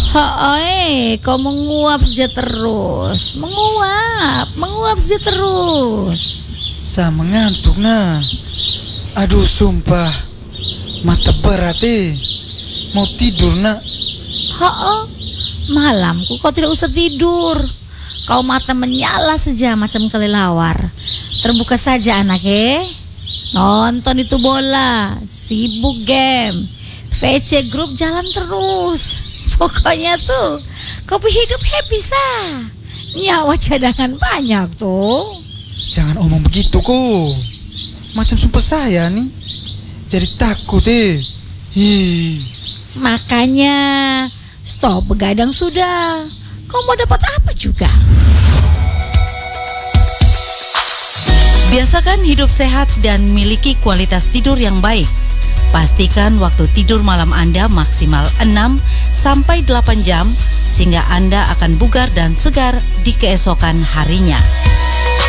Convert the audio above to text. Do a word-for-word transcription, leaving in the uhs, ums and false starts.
Hoi, kau menguap saja terus. Menguap, menguap saja terus. Saya mengantuk nah. Aduh sumpah, mata berat eh. Mau tidur nak. Hoi, malamku kau tidak usah tidur. Kau mata menyala saja macam kelelawar. Terbuka saja anak eh. Nonton itu bola, sibuk game, V C grup jalan terus. Pokoknya tuh, kau hidup happy sah. Nyawa cadangan banyak tuh. Jangan omong begitu kok. Macam sumpah saya nih. Jadi takut eh. Hi. Makanya stop begadang sudah. Kau mau dapat apa juga? Biasakan hidup sehat dan miliki kualitas tidur yang baik. Pastikan waktu tidur malam Anda maksimal enam sampai delapan jam sehingga Anda akan bugar dan segar di keesokan harinya.